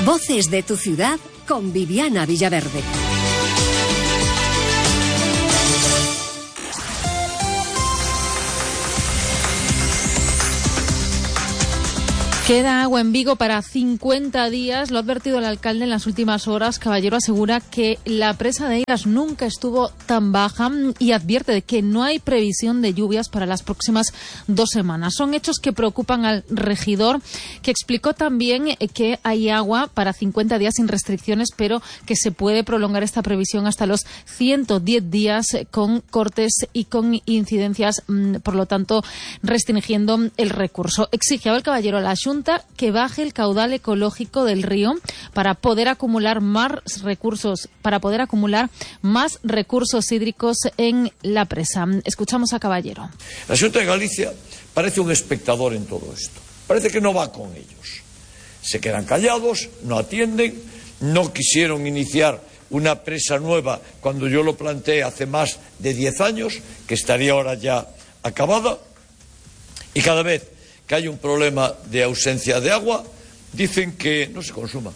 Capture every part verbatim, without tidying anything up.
Voces de tu ciudad con Viviana Villaverde. Queda agua en Vigo para cincuenta días, lo ha advertido el alcalde en las últimas horas. Caballero asegura que la presa de Eiras nunca estuvo tan baja y advierte de que no hay previsión de lluvias para las próximas dos semanas. Son hechos que preocupan al regidor, que explicó también que hay agua para cincuenta días sin restricciones, pero que se puede prolongar esta previsión hasta los ciento diez días con cortes y con incidencias, por lo tanto, restringiendo el recurso. Exigió el caballero a la Xunta que baje el caudal ecológico del río para poder acumular más recursos, para poder acumular más recursos hídricos en la presa. Escuchamos a Caballero. La Xunta de Galicia parece un espectador en todo esto. Parece que no va con ellos. Se quedan callados, no atienden, no quisieron iniciar una presa nueva cuando yo lo planteé hace más de diez años, que estaría ahora ya acabada, y cada vez que hay un problema de ausencia de agua, dicen que no se consuma.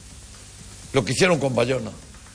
Lo que hicieron con Bayona.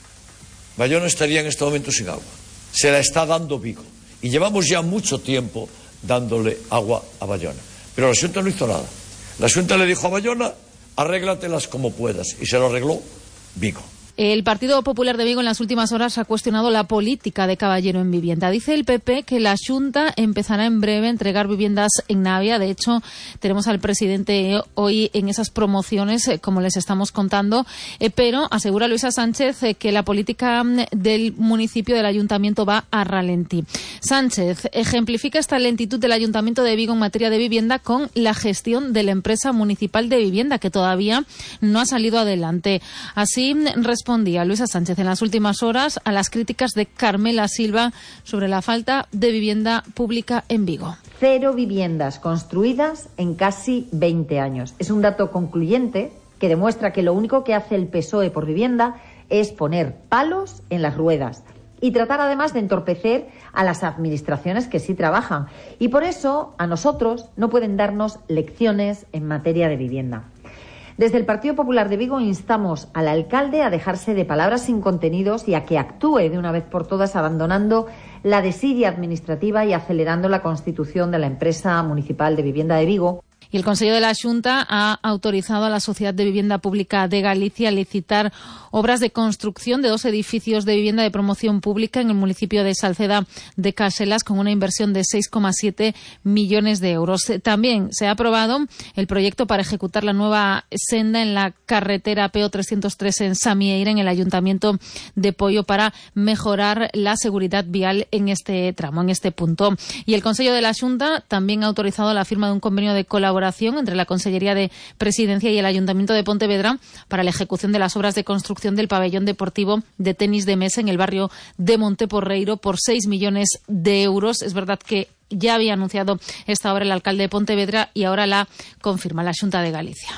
Bayona estaría en este momento sin agua. Se la está dando Vigo. Y llevamos ya mucho tiempo dándole agua a Bayona. Pero la Xunta no hizo nada. La Xunta le dijo a Bayona, arréglatelas como puedas. Y se lo arregló Vigo. El Partido Popular de Vigo en las últimas horas ha cuestionado la política de Caballero en vivienda. Dice el P P que la Xunta empezará en breve a entregar viviendas en Navia. De hecho, tenemos al presidente hoy en esas promociones, eh, como les estamos contando, eh, pero asegura Luisa Sánchez eh, que la política del municipio, del ayuntamiento, va a ralentí. Sánchez ejemplifica esta lentitud del Ayuntamiento de Vigo en materia de vivienda con la gestión de la empresa municipal de vivienda, que todavía no ha salido adelante. Así respondía Luisa Sánchez en las últimas horas a las críticas de Carmela Silva sobre la falta de vivienda pública en Vigo. Cero viviendas construidas en casi veinte años. Es un dato concluyente que demuestra que lo único que hace el P S O E por vivienda es poner palos en las ruedas y tratar además de entorpecer a las administraciones que sí trabajan. Y por eso a nosotros no pueden darnos lecciones en materia de vivienda. Desde el Partido Popular de Vigo instamos al alcalde a dejarse de palabras sin contenidos y a que actúe de una vez por todas, abandonando la desidia administrativa y acelerando la constitución de la empresa municipal de vivienda de Vigo. Y el Consejo de la Xunta ha autorizado a la Sociedad de Vivienda Pública de Galicia a licitar obras de construcción de dos edificios de vivienda de promoción pública en el municipio de Salceda de Caselas con una inversión de seis coma siete millones de euros. También se ha aprobado el proyecto para ejecutar la nueva senda en la carretera P O trescientos tres en Samieira, en el Ayuntamiento de Poio, para mejorar la seguridad vial en este tramo, en este punto. Y el Consejo de la Xunta también ha autorizado la firma de un convenio de colaboración entre la Consellería de Presidencia y el Ayuntamiento de Pontevedra para la ejecución de las obras de construcción del pabellón deportivo de tenis de mesa en el barrio de Monteporreiro por seis millones de euros. Es verdad que ya había anunciado esta obra el alcalde de Pontevedra y ahora la confirma la Xunta de Galicia.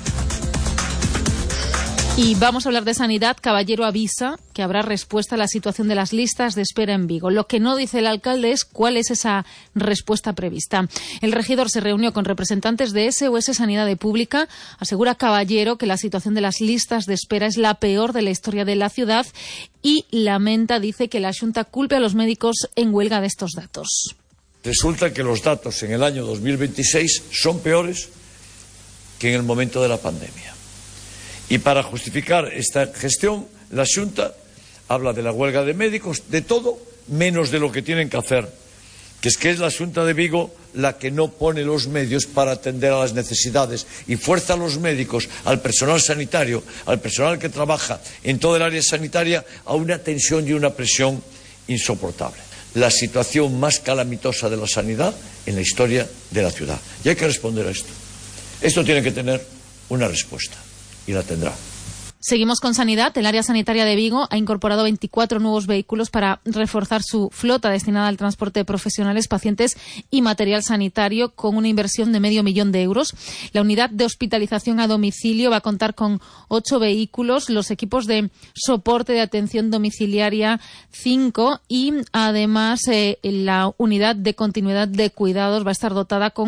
Y vamos a hablar de sanidad. Caballero avisa que habrá respuesta a la situación de las listas de espera en Vigo. Lo que no dice el alcalde es cuál es esa respuesta prevista. El regidor se reunió con representantes de S O S Sanidad Pública. Asegura Caballero que la situación de las listas de espera es la peor de la historia de la ciudad y lamenta, dice, que la Xunta culpe a los médicos en huelga de estos datos. Resulta que los datos en el año dos mil veintiséis son peores que en el momento de la pandemia. Y para justificar esta gestión, la Xunta habla de la huelga de médicos, de todo, menos de lo que tienen que hacer, que es que es la Xunta de Vigo la que no pone los medios para atender a las necesidades y fuerza a los médicos, al personal sanitario, al personal que trabaja en todo el área sanitaria, a una tensión y una presión insoportable. La situación más calamitosa de la sanidad en la historia de la ciudad. Y hay que responder a esto. Esto tiene que tener una respuesta. Y la tendrá. Seguimos con sanidad. El área sanitaria de Vigo ha incorporado veinticuatro nuevos vehículos para reforzar su flota destinada al transporte de profesionales, pacientes y material sanitario, con una inversión de medio millón de euros. La unidad de hospitalización a domicilio va a contar con ocho vehículos, los equipos de soporte de atención domiciliaria cinco y además eh, la unidad de continuidad de cuidados va a estar dotada con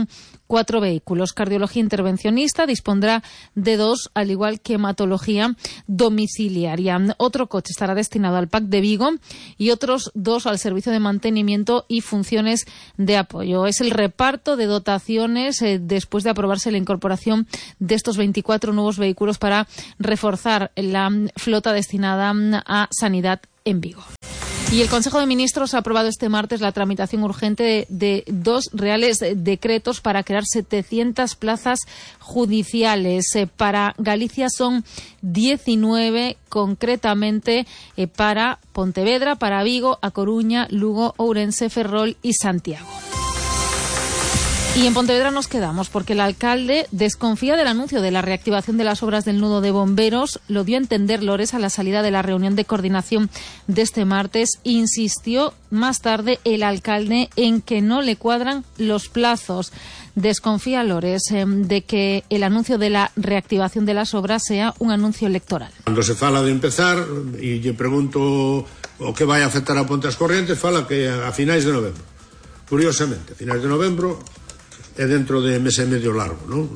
cuatro vehículos. Cardiología intervencionista dispondrá de dos, al igual que hematología domiciliaria. Otro coche estará destinado al P A C de Vigo y otros dos al servicio de mantenimiento y funciones de apoyo. Es el reparto de dotaciones eh, después de aprobarse la incorporación de estos veinticuatro nuevos vehículos para reforzar la flota destinada a sanidad en Vigo. Y el Consejo de Ministros ha aprobado este martes la tramitación urgente de, de dos reales decretos para crear setecientas plazas judiciales. Eh, para Galicia son diecinueve, concretamente eh, para Pontevedra, para Vigo, A Coruña, Lugo, Ourense, Ferrol y Santiago. Y en Pontevedra nos quedamos porque el alcalde desconfía del anuncio de la reactivación de las obras del nudo de bomberos. Lo dio a entender Lores a la salida de la reunión de coordinación de este martes. Insistió más tarde el alcalde en que no le cuadran los plazos. Desconfía Lores eh, de que el anuncio de la reactivación de las obras sea un anuncio electoral. Cuando se fala de empezar, e lle pregunto o que vai afectar a Pontes Corrientes, fala que a finais de novembro. Curiosamente, a finais de novembro é dentro de mes e medio largo, non?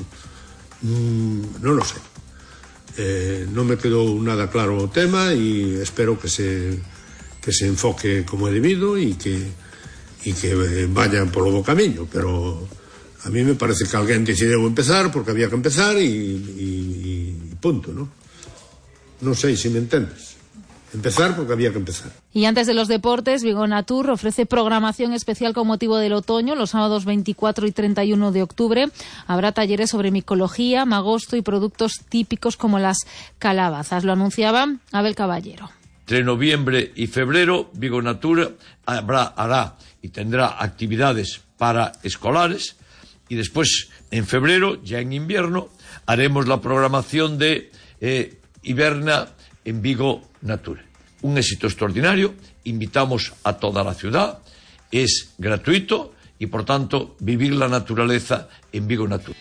Mm, non lo sei. Eh, non me quedou nada claro o tema e espero que se que se enfoque como é debido e que e que vayan polo bo camiño, pero a mí me parece que alguén decidiu empezar porque había que empezar e, e, e punto, non? Non sei se me entendes. Empezar porque había que empezar. Y antes de los deportes, Vigo Natur ofrece programación especial con motivo del otoño. Los sábados veinticuatro y treinta y uno de octubre habrá talleres sobre micología, magosto y productos típicos como las calabazas. Lo anunciaba Abel Caballero. Entre noviembre y febrero, Vigo Natur habrá, hará y tendrá actividades para escolares y después, en febrero, ya en invierno, haremos la programación de eh, Hiberna en Vigo Natur. Un éxito extraordinario, invitamos a toda la ciudad, es gratuito y por tanto vivir la naturaleza en Vigo Natur.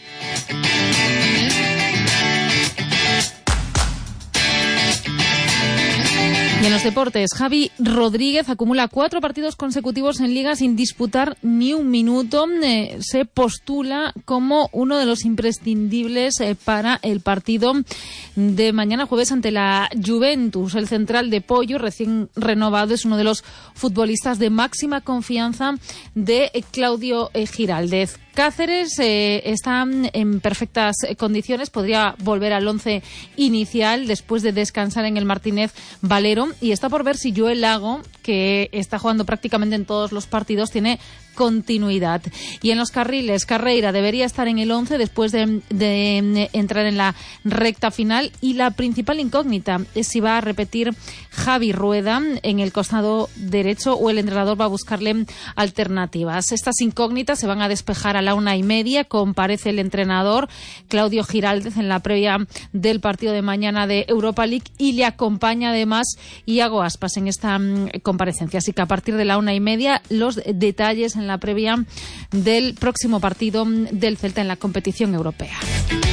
Y en los deportes, Javi Rodríguez acumula cuatro partidos consecutivos en Liga sin disputar ni un minuto. Eh, se postula como uno de los imprescindibles eh, para el partido de mañana jueves ante la Juventus. El central de Pollo, recién renovado, es uno de los futbolistas de máxima confianza de eh, Claudio eh, Giraldez. Cáceres eh, está en perfectas condiciones, podría volver al once inicial después de descansar en el Martínez Valero, y está por ver si Joel Lago, que está jugando prácticamente en todos los partidos, tiene continuidad. Y en los carriles, Carreira debería estar en el once después de, de entrar en la recta final, y la principal incógnita es si va a repetir Javi Rueda en el costado derecho o el entrenador va a buscarle alternativas. Estas incógnitas se van a despejar a la una y media. Comparece el entrenador Claudio Giraldez en la previa del partido de mañana de Europa League y le acompaña además Iago Aspas en esta um, comparecencia. Así que a partir de la una y media los detalles en la previa del próximo partido del Celta en la competición europea.